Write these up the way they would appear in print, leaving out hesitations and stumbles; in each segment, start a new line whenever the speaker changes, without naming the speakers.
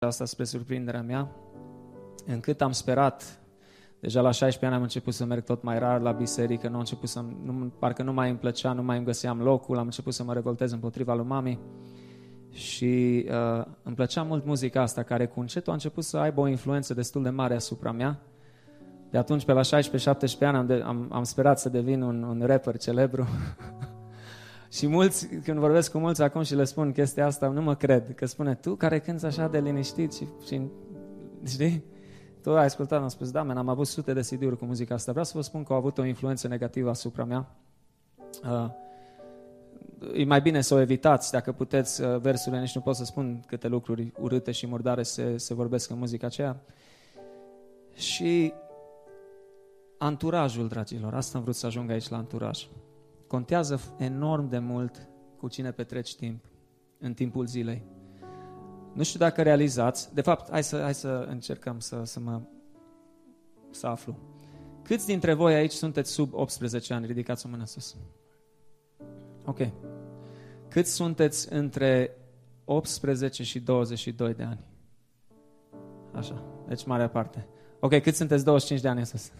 asta spre surprinderea mea, încât am sperat. Deja la 16 ani am început să merg tot mai rar la biserică, parcă nu mai îmi plăcea, nu mai îmi găseam locul, am început să mă revoltez împotriva lui mami și îmi plăcea mult muzica asta, care cu încetul a început să aibă o influență destul de mare asupra mea. De atunci, pe la 16-17 ani, am sperat să devin un rapper celebru. Și mulți, când vorbesc cu mulți acum și le spun chestia asta, nu mă cred, că spune, tu care cânti așa de liniștit și știi? Tu ai ascultat, am spus, da, am avut sute de CD-uri cu muzica asta. Vreau să vă spun că au avut o influență negativă asupra mea. E mai bine să o evitați, dacă puteți, versurile, nici nu pot să spun câte lucruri urâte și murdare se vorbesc în muzica aceea. Și anturajul, dragilor, asta am vrut să ajung aici la anturaj. Contează enorm de mult cu cine petreci timp în timpul zilei. Nu știu dacă realizați, de fapt, hai să încercăm să aflu. Câți dintre voi aici sunteți sub 18 ani? Ridicați o mână sus. Ok. Câți sunteți între 18 și 22 de ani? Așa, deci marea parte. Ok, câți sunteți 25 de ani în sus?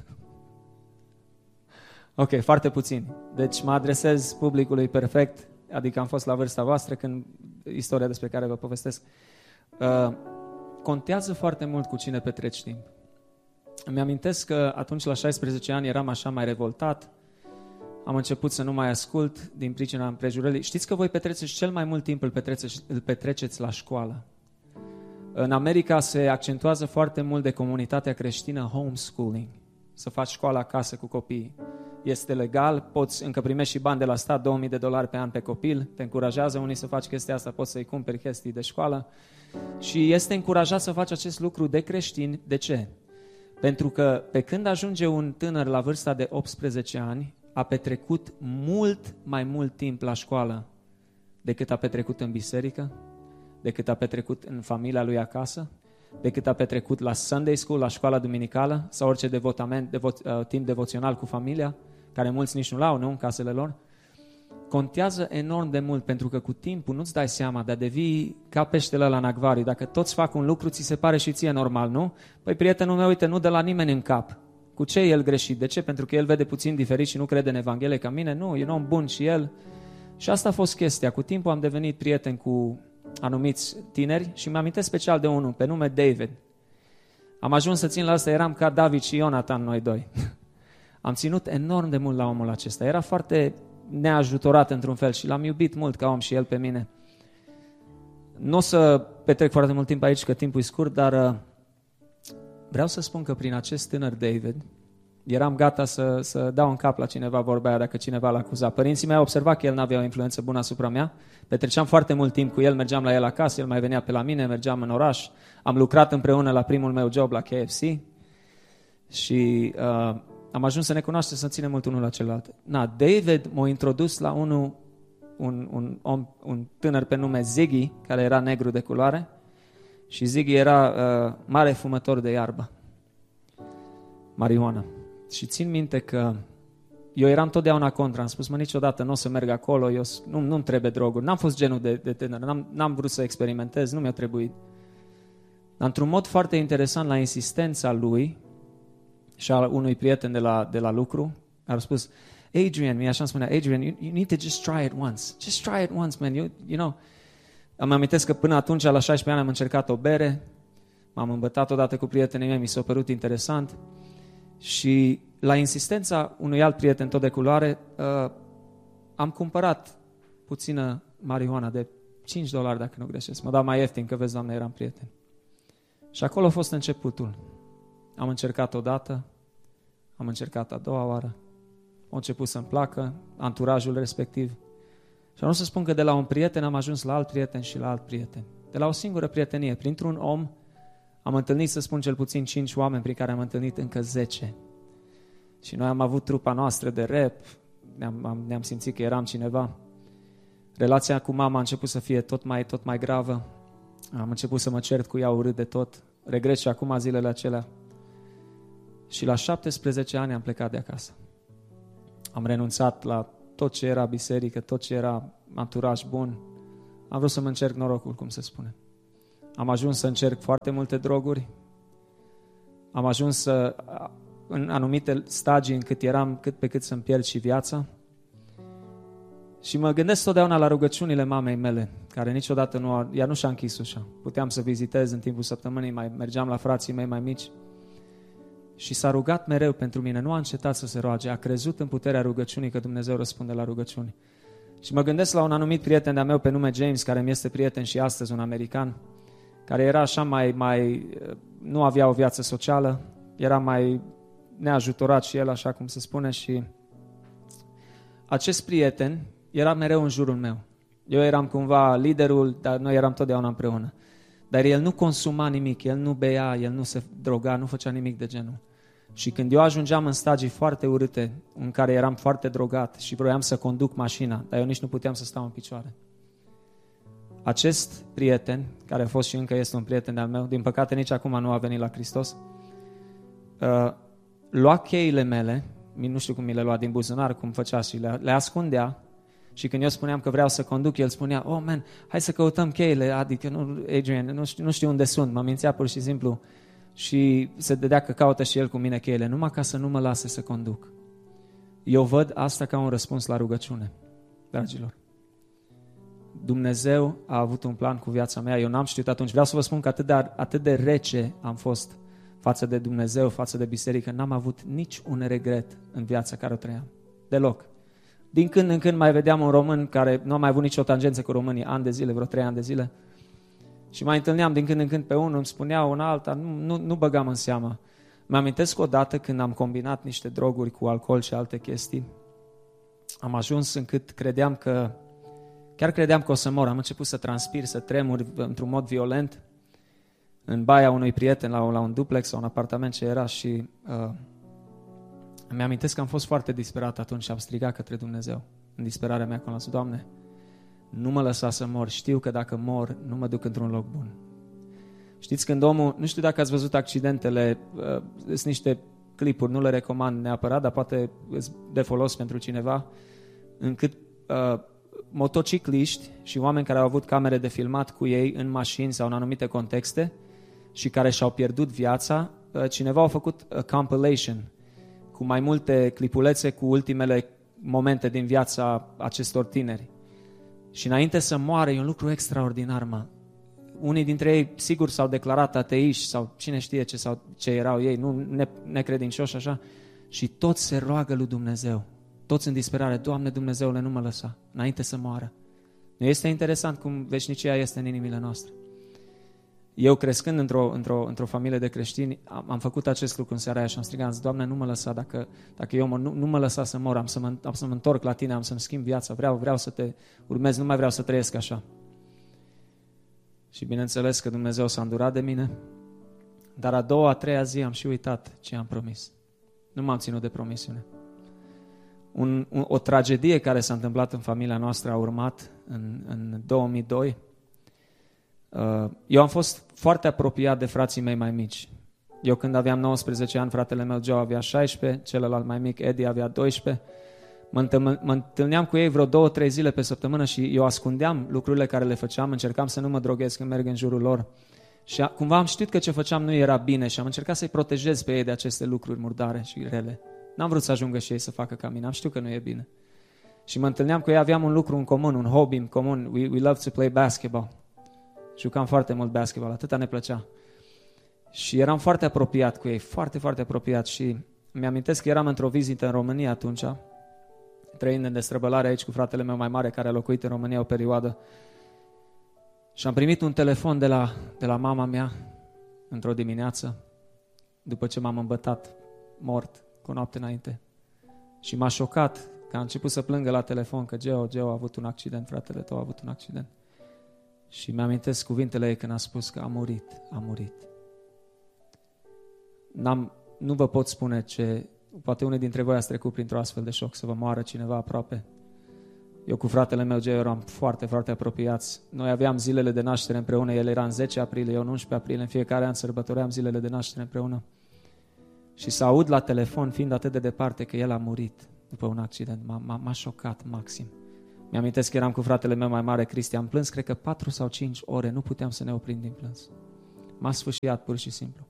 Ok, foarte puțini. Deci mă adresez publicului perfect, adică am fost la vârsta voastră când istoria despre care vă povestesc. Contează foarte mult cu cine petreci timp. Îmi amintesc că atunci la 16 ani eram așa mai revoltat, am început să nu mai ascult din pricina împrejurării. Știți că voi petreceți cel mai mult timp îl petreceți la școală. În America se accentuează foarte mult de comunitatea creștină homeschooling, să faci școală acasă cu copiii. Este legal, poți încă primești și bani de la stat, $2000 pe an pe copil, te încurajează unii să faci chestia asta, poți să-i cumperi chestii de școală și este încurajat să faci acest lucru de creștini. De ce? Pentru că pe când ajunge un tânăr la vârsta de 18 ani, a petrecut mult mai mult timp la școală decât a petrecut în biserică, decât a petrecut în familia lui acasă, decât a petrecut la Sunday School, la școala duminicală sau orice timp devoțional cu familia, care mulți nici nu l-au, nu, în casele lor. Contează enorm de mult, pentru că cu timpul nu-ți dai seama, dar devii ca peștele ăla în acvariu. Dacă toți fac un lucru, ți se pare și ție normal, nu? Păi prietenul meu, uite, nu dă la nimeni în cap. Cu ce e el greșit? De ce? Pentru că el vede puțin diferit și nu crede în Evanghelie ca mine? Nu, e un om bun și el. Și asta a fost chestia. Cu timpul am devenit prieten cu anumiți tineri și mi-amintesc special de unul, pe nume David. Am ajuns să țin la asta, eram ca David și Ionatan, noi doi. Am ținut enorm de mult la omul acesta. Era foarte neajutorat într-un fel și l-am iubit mult ca om și el pe mine. Nu o să petrec foarte mult timp aici, că timpul e scurt, dar vreau să spun că prin acest tânăr David eram gata să dau în cap la cineva vorba aia, dacă cineva l-a acuzat. Părinții mei au observat că el n-avea o influență bună asupra mea. Petreceam foarte mult timp cu el, mergeam la el acasă, el mai venea pe la mine, mergeam în oraș. Am lucrat împreună la primul meu job la KFC și am ajuns să ne cunoaștem, să ținem mult unul la celălalt. David m-a introdus la un tânăr pe nume Ziggy, care era negru de culoare, și Ziggy era mare fumător de iarbă, marihuana. Și țin minte că eu eram totdeauna contra, am spus, niciodată nu o să merg acolo, nu-mi trebuie droguri, n-am fost genul de tânăr, n-am vrut să experimentez, nu mi-a trebuit. Dar într-un mod foarte interesant, la insistența lui și a unui prieten de la lucru, a spus, Adrian, așa îmi spunea, Adrian, you need to just try it once. Just try it once, man. You know. Îmi amintesc că până atunci, la 16 ani, am încercat o bere, m-am îmbătat odată cu prietenii mei, mi s-a părut interesant și la insistența unui alt prieten tot de culoare, am cumpărat puțină marihuana de $5, dacă nu greșesc. Mă dau mai ieftin, că vezi, Doamne, eram prieten. Și acolo a fost începutul. Am încercat odată, am încercat a doua oară, a început să-mi placă anturajul respectiv. Și nu să spun că de la un prieten am ajuns la alt prieten și la alt prieten. De la o singură prietenie, printr-un om, am întâlnit, să spun, cel puțin 5 oameni prin care am întâlnit încă 10. Și noi am avut trupa noastră de rap, ne-am simțit că eram cineva. Relația cu mama a început să fie tot mai gravă. Am început să mă cert cu ea urât de tot. Regret și acum zilele acelea. Și la 17 ani am plecat de acasă. Am renunțat la tot ce era biserică, tot ce era anturaj bun. Am vrut să mă încerc norocul, cum se spune. Am ajuns să încerc foarte multe droguri. Am ajuns în anumite stagii încât eram cât pe cât să-mi pierd și viața. Și mă gândesc totdeauna la rugăciunile mamei mele, care niciodată ea nu și-a închis ușa. Puteam să vizitez în timpul săptămânii, mai mergeam la frații mei mai mici. Și s-a rugat mereu pentru mine, nu a încetat să se roage, a crezut în puterea rugăciunii, că Dumnezeu răspunde la rugăciuni. Și mă gândesc la un anumit prieten de-a meu pe nume James, care mi este prieten și astăzi, un american, care era așa nu avea o viață socială, era mai neajutorat și el, așa cum se spune, și acest prieten era mereu în jurul meu. Eu eram cumva liderul, dar noi eram totdeauna împreună. Dar el nu consuma nimic, el nu bea, el nu se droga, nu făcea nimic de genul. Și când eu ajungeam în stagii foarte urâte, în care eram foarte drogat și vroiam să conduc mașina, dar eu nici nu puteam să stau în picioare. Acest prieten, care a fost și încă este un prieten de-al meu, din păcate nici acum nu a venit la Hristos, lua cheile mele, nu știu cum mi le lua din buzunar, cum făcea, și le ascundea. Și când eu spuneam că vreau să conduc, el spunea, oh man, hai să căutăm cheile, adică nu, Adrian, nu știu unde sunt, mă mințea pur și simplu și se dădea că caută și el cu mine cheile, numai ca să nu mă lase să conduc. Eu văd asta ca un răspuns la rugăciune, dragilor. Dumnezeu a avut un plan cu viața mea, eu n-am știut atunci, vreau să vă spun că atât de rece am fost față de Dumnezeu, față de biserică, n-am avut nici un regret în viața care o trăiam, deloc. Din când în când mai vedeam un român care nu a mai avut nicio tangență cu românii, ani de zile, vreo 3 ani de zile. Și mai întâlneam din când în când pe unul, îmi spunea un alta, nu băgam în seamă. Mă amintesc odată când am combinat niște droguri cu alcool și alte chestii. Am ajuns încât credeam că o să mor. Am început să transpir, să tremur într-un mod violent în baia unui prieten la un duplex sau un apartament ce era și... Îmi amintesc că am fost foarte disperat atunci și am strigat către Dumnezeu. În disperarea mea, când am zis, Doamne, nu mă lăsa să mor. Știu că dacă mor, nu mă duc într-un loc bun. Știți, când omul, nu știu dacă ați văzut accidentele, sunt niște clipuri, nu le recomand neapărat, dar poate de folos pentru cineva, încât motocicliști și oameni care au avut camere de filmat cu ei în mașini sau în anumite contexte și care și-au pierdut viața, cineva a făcut a compilation cu mai multe clipulețe cu ultimele momente din viața acestor tineri. Și înainte să moară, e un lucru extraordinar, mă. Unii dintre ei, sigur, s-au declarat ateiști sau cine știe ce erau ei, nu necredincioși așa, și toți se roagă lui Dumnezeu. Toți în disperare, Doamne Dumnezeule, nu mă lăsa, înainte să moară. Nu este interesant cum veșnicia este în inimile noastre. Eu, crescând într-o familie de creștini, am făcut acest lucru în seara aia și am strigat, Doamne, nu mă lăsa, dacă eu nu mă lăsa să mor, am să mă întorc la Tine, am să-mi schimb viața, vreau să Te urmez, nu mai vreau să trăiesc așa. Și bineînțeles că Dumnezeu s-a îndurat de mine, dar a doua, a treia zi am și uitat ce am promis. Nu m-am ținut de promisiune. O tragedie care s-a întâmplat în familia noastră a urmat în 2002. Eu am fost foarte apropiat de frații mei mai mici. Eu când aveam 19 ani, fratele meu Joe avea 16, celălalt mai mic, Eddie, avea 12. Mă întâlneam cu ei vreo 2-3 zile pe săptămână și eu ascundeam lucrurile care le făceam, încercam să nu mă droghez când merg în jurul lor. Și cumva am știut că ce făceam nu era bine și am încercat să-i protejez pe ei de aceste lucruri murdare și rele. N-am vrut să ajungă și ei să facă ca mine, am știut că nu e bine. Și mă întâlneam cu ei, aveam un lucru în comun, un hobby în comun, we love to play basketball. Jucam foarte mult basketball, atâta ne plăcea. Și eram foarte apropiat cu ei, foarte, foarte apropiat. Și mi-amintesc că eram într-o vizită în România atunci, trăind în destrăbălare aici cu fratele meu mai mare, care a locuit în România o perioadă. Și am primit un telefon de la mama mea într-o dimineață, după ce m-am îmbătat mort cu o noapte înainte. Și m-a șocat că a început să plângă la telefon că Geo a avut un accident, fratele tău a avut un accident. Și mi-amintesc cuvintele ei când a spus că a murit. Nu vă pot spune ce, poate unii dintre voi ați trecut printr-o astfel de șoc, să vă moară cineva aproape. Eu cu fratele meu Geo eram foarte, foarte apropiați. Noi aveam zilele de naștere împreună, el era în 10 aprilie, eu în 11 aprilie, în fiecare an sărbătoream zilele de naștere împreună. Și să aud la telefon, fiind atât de departe, că el a murit după un accident, m-a șocat maxim. Mi-amintesc că eram cu fratele meu mai mare, Cristi, am plâns, cred că 4 sau 5 ore, nu puteam să ne oprim din plâns. M-a sfâșiat pur și simplu.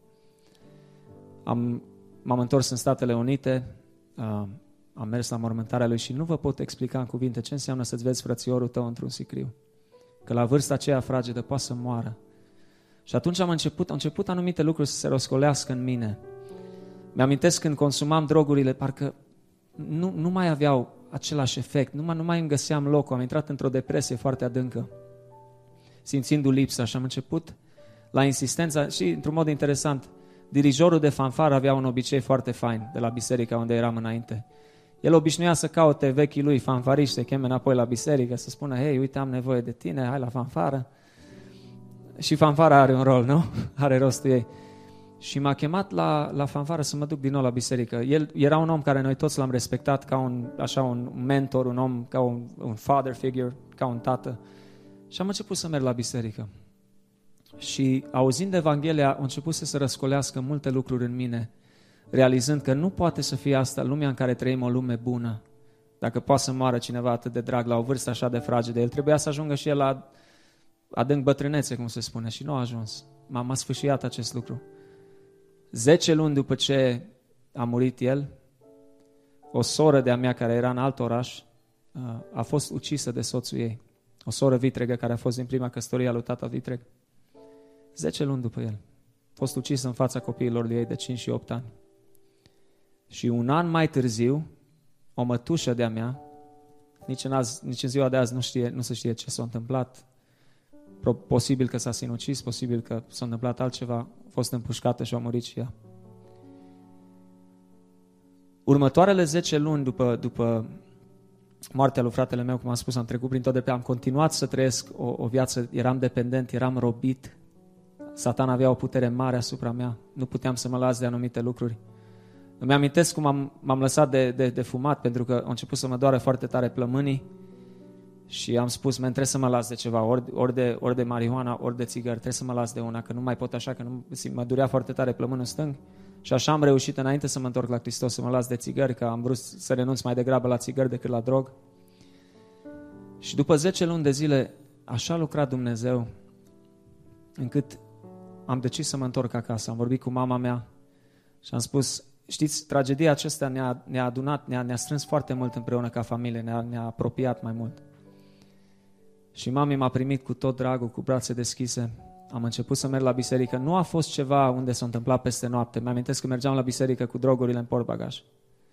M-am întors în Statele Unite, am mers la mormântarea lui și nu vă pot explica în cuvinte ce înseamnă să-ți vezi frățiorul tău într-un sicriu. Că la vârsta aceea fragedă poate să moară. Și atunci au început anumite lucruri să se răscolească în mine. Mi-amintesc când consumam drogurile, parcă nu mai aveau același efect, nu mai îmi găseam locul, am intrat într-o depresie foarte adâncă, simțindu lipsa și am început la insistența și, într-un mod interesant, dirijorul de fanfară avea un obicei foarte fain de la biserica unde eram înainte. El obișnuia să caute vechii lui fanfariști, să cheme înapoi la biserică, să spună, hei, uite, am nevoie de tine, hai la fanfară. Și fanfara are un rol, nu? Are rostul ei. Și m-a chemat la fanfară să mă duc din nou la biserică. El era un om care noi toți l-am respectat ca un mentor, un om, ca un father figure, ca un tată. Și am început să merg la biserică. Și auzind Evanghelia, au început să se răscolească multe lucruri în mine, realizând că nu poate să fie asta lumea în care trăim, o lume bună. Dacă poate să moară cineva atât de drag la o vârstă așa de fragedă, el trebuia să ajungă și el la adânc bătrânețe, cum se spune, și nu a ajuns. M-a sfâșiat acest lucru. 10 luni după ce a murit el, o soră de-a mea care era în alt oraș a fost ucisă de soțul ei. O soră vitregă care a fost din prima căsătorie a lui tata vitreg. 10 luni după el. A fost ucisă în fața copiilor ei de 5 și 8 ani. Și un an mai târziu, o mătușă de-a mea, nici în ziua de azi nu se știe ce s-a întâmplat. Posibil că s-a sinucis, posibil că s-a întâmplat altceva, a fost împușcată și a murit și ea. Următoarele 10 luni după moartea lui fratele meu, cum am spus, am trecut prin tot am continuat să trăiesc o viață, eram dependent, eram robit. Satan avea o putere mare asupra mea, nu puteam să mă las de anumite lucruri. Îmi amintesc cum m-am lăsat de fumat, pentru că a început să mă doară foarte tare plămânii și am spus, trebuie să mă las de ceva, ori de marihuana, ori de țigări, trebuie să mă las de una, că nu mai pot așa, că mă durea foarte tare plămânul stâng. Și așa am reușit înainte să mă întorc la Hristos, să mă las de țigări, că am vrut să renunț mai degrabă la țigări decât la drog. Și după 10 luni de zile, așa a lucrat Dumnezeu, încât am decis să mă întorc acasă. Am vorbit cu mama mea și am spus, știți, tragedia aceasta ne-a adunat, ne-a strâns foarte mult împreună ca familie, ne-a apropiat mai mult. Și mami m-a primit cu tot dragul, cu brațe deschise. Am început să merg la biserică. Nu a fost ceva unde s-a întâmplat peste noapte. Mi-amintesc că mergeam la biserică cu drogurile în portbagaj.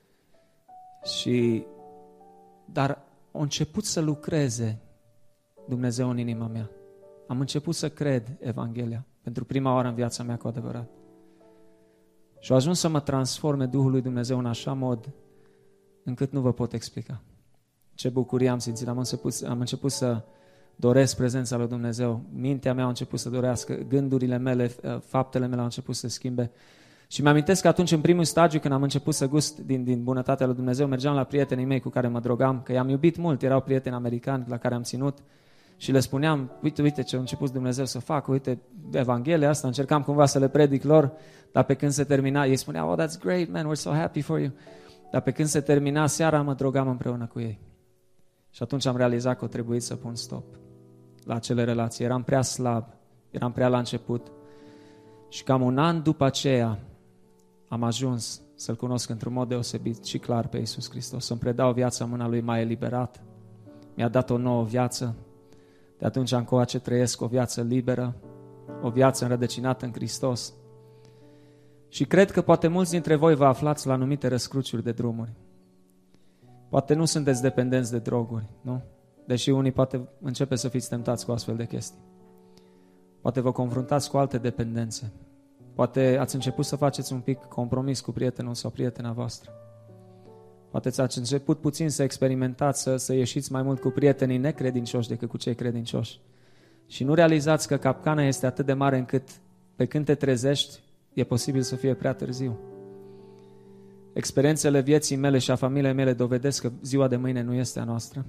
Dar a început să lucreze Dumnezeu în inima mea. Am început să cred Evanghelia pentru prima oară în viața mea cu adevărat. Și a ajuns să mă transforme Duhul lui Dumnezeu în așa mod încât nu vă pot explica. Ce bucurie am simțit. Am început să doresc prezența lui Dumnezeu. Mintea mea a început să dorească, gândurile mele, faptele mele au început să se schimbe. Și mi-amintesc că atunci, în primul stagiu, când am început să gust din bunătatea lui Dumnezeu, mergeam la prietenii mei cu care mă drogam, că i-am iubit mult, erau prieteni americani la care am ținut și le spuneam, uite ce a început Dumnezeu să facă, uite Evanghelia asta, încercam cumva să le predic lor, dar pe când se termina, ei spuneau, oh, that's great, man, we're so happy for you. Dar pe când se termina seara, mă drogam împreună cu ei. Și atunci am realizat că a trebuit să pun stop la acele relații. Eram prea slab, eram prea la început. Și cam un an după aceea am ajuns să-L cunosc într-un mod deosebit și clar pe Iisus Hristos. Să-mi predau viața în mâna Lui, m-a eliberat. Mi-a dat o nouă viață. De atunci încoace trăiesc o viață liberă, o viață înrădăcinată în Hristos. Și cred că poate mulți dintre voi vă aflați la anumite răscruciuri de drumuri. Poate nu sunteți dependenți de droguri, nu? Deși unii poate începe să fiți tentați cu astfel de chestii. Poate vă confruntați cu alte dependențe. Poate ați început să faceți un pic compromis cu prietenul sau prietena voastră. Poate ați început puțin să experimentați, să ieșiți mai mult cu prietenii necredincioși decât cu cei credincioși. Și nu realizați că capcana este atât de mare încât pe când te trezești, e posibil să fie prea târziu. Experiențele vieții mele și a familiei mele dovedesc că ziua de mâine nu este a noastră.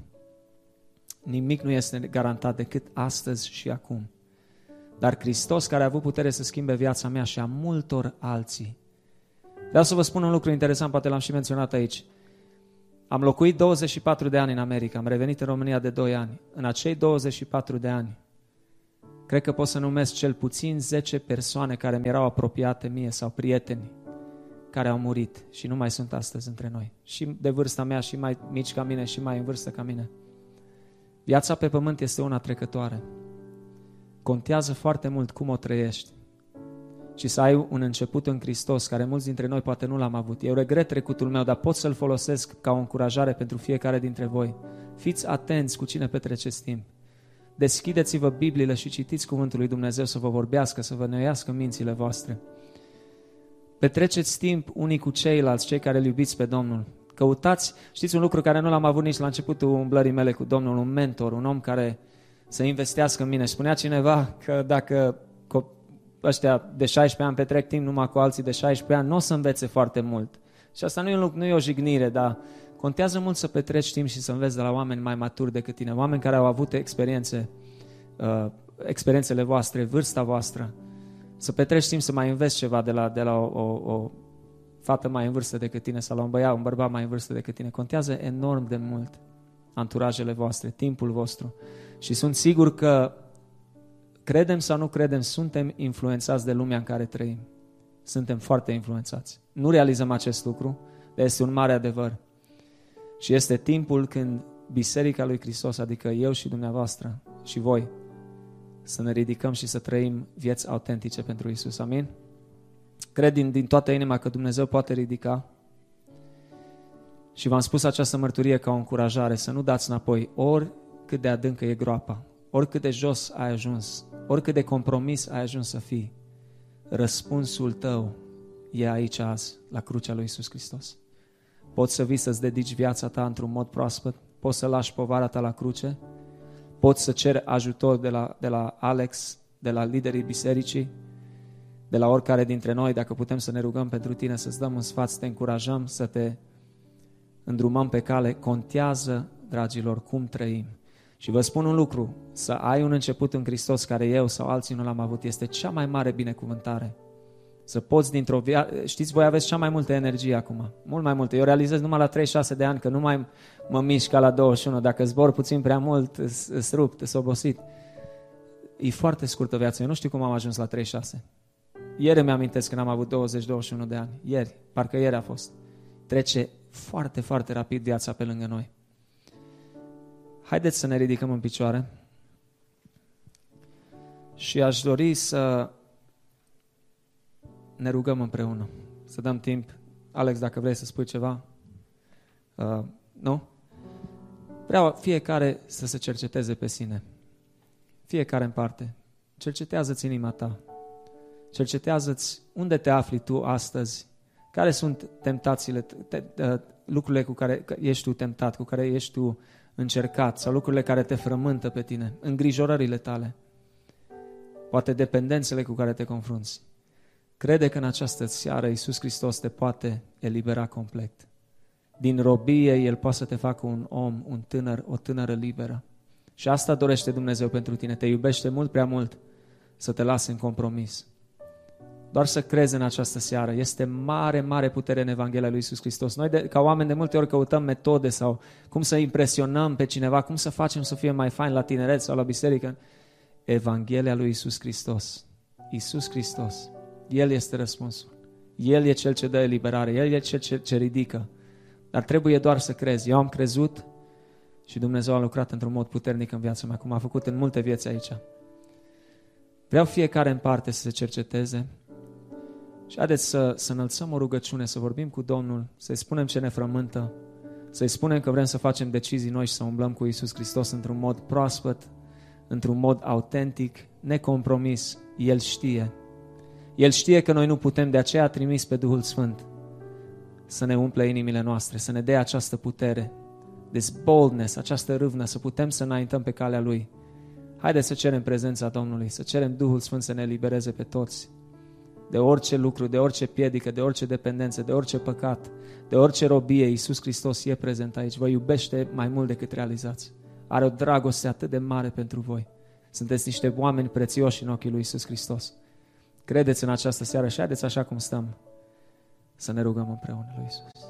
Nimic nu este garantat decât astăzi și acum. Dar Hristos, care a avut putere să schimbe viața mea și a multor alții. Vreau să vă spun un lucru interesant, poate l-am și menționat aici. Am locuit 24 de ani în America, am revenit în România de 2 ani. În acei 24 de ani, cred că pot să numesc cel puțin 10 persoane care mi erau apropiate mie sau prieteni care au murit și nu mai sunt astăzi între noi. Și de vârsta mea, și mai mici ca mine, și mai în vârstă ca mine. Viața pe pământ este una trecătoare. Contează foarte mult cum o trăiești. Și să ai un început în Hristos, care mulți dintre noi poate nu l-am avut. Eu regret trecutul meu, dar pot să-l folosesc ca o încurajare pentru fiecare dintre voi. Fiți atenți cu cine petreceți timp. Deschideți-vă Bibliile și citiți Cuvântul lui Dumnezeu să vă vorbească, să vă noiască mințile voastre. Petreceți timp unii cu ceilalți, cei care îl iubiți pe Domnul. Căutați, știți un lucru care nu l-am avut nici la începutul umblării mele cu Domnul, un mentor, un om care să investească în mine. Spunea cineva că dacă ăștia de 16 ani petrec timp numai cu alții de 16 ani, nu o să învețe foarte mult. Și asta nu e o jignire, dar contează mult să petreci timp și să înveți de la oameni mai maturi decât tine, oameni care au avut experiențele voastre, vârsta voastră. Să petreci timp să mai înveți ceva de la o fată mai în vârstă decât tine sau la un bărbat mai în vârstă decât tine. Contează enorm de mult anturajele voastre, timpul vostru. Și sunt sigur că credem sau nu credem, suntem influențați de lumea în care trăim. Suntem foarte influențați. Nu realizăm acest lucru, dar este un mare adevăr. Și este timpul când Biserica lui Hristos, adică eu și dumneavoastră și voi, să ne ridicăm și să trăim vieți autentice pentru Iisus. Amin? Cred din toată inima că Dumnezeu poate ridica și v-am spus această mărturie ca o încurajare, să nu dați înapoi, oricât de adâncă e groapa, oricât de jos ai ajuns, oricât de compromis ai ajuns să fii, răspunsul tău e aici azi, la crucea lui Iisus Hristos. Poți să vii să-ți dedici viața ta într-un mod proaspăt, poți să lași povara ta la cruce, poți să ceri ajutor de la Alex, de la liderii bisericii, de la oricare dintre noi, dacă putem să ne rugăm pentru tine, să-ți dăm un sfat, să te încurajăm, să te îndrumăm pe cale. Contează, dragilor, cum trăim. Și vă spun un lucru, să ai un început în Hristos care eu sau alții nu l-am avut, este cea mai mare binecuvântare. Să poți dintr-o viață, știți, voi aveți cea mai multă energie acum, mult mai multă. Eu realizez numai la 36 de ani că nu mai mă mișc ca la 21, dacă zbor puțin prea mult, îs rupt, îs obosit. E foarte scurtă viața, eu nu știu cum am ajuns la 36. Ieri îmi amintesc când am avut 20-21 de ani, ieri, parcă ieri a fost. Trece foarte, foarte rapid viața pe lângă noi. Haideți să ne ridicăm în picioare și aș dori să ne rugăm împreună, să dăm timp. Alex, dacă vrei să spui ceva? Nu? Vreau fiecare să se cerceteze pe sine. Fiecare în parte. Cercetează-ți inima ta. Cercetează-ți unde te afli tu astăzi. Care sunt tentațiile, lucrurile cu care ești tu temptat, cu care ești tu încercat, sau lucrurile care te frământă pe tine, îngrijorările tale, poate dependențele cu care te confrunți. Crede că în această seară Iisus Hristos te poate elibera complet. Din robie El poate să te facă un om, un tânăr, o tânără liberă. Și asta dorește Dumnezeu pentru tine. Te iubește mult prea mult să te lase în compromis. Doar să crezi în această seară. Este mare, mare putere în Evanghelia lui Iisus Hristos. Noi, ca oameni, de multe ori căutăm metode sau cum să impresionăm pe cineva, cum să facem să fie mai fain la tineret sau la biserică. Evanghelia lui Iisus Hristos. Iisus Hristos. El este răspunsul. El e Cel ce dă eliberare. El e Cel ce ridică. Dar trebuie doar să crezi. Eu am crezut și Dumnezeu a lucrat într-un mod puternic în viața mea, cum a făcut în multe vieți aici. Vreau fiecare în parte să se cerceteze și haideți să înălțăm o rugăciune, să vorbim cu Domnul, să-i spunem ce ne frământă, să-i spunem că vrem să facem decizii noi și să umblăm cu Iisus Hristos într-un mod proaspăt, într-un mod autentic, necompromis. El știe. El știe că noi nu putem, de aceea a trimis pe Duhul Sfânt să ne umple inimile noastre, să ne dea această putere, this boldness, această râvnă, să putem să înaintăm pe calea Lui. Haideți să cerem prezența Domnului, să cerem Duhul Sfânt să ne elibereze pe toți de orice lucru, de orice piedică, de orice dependență, de orice păcat, de orice robie. Iisus Hristos e prezent aici. Vă iubește mai mult decât realizați. Are o dragoste atât de mare pentru voi. Sunteți niște oameni prețioși în ochii lui Iisus Hristos. Credeți în această seară și haideți așa cum stăm să ne rugăm împreună lui Iisus.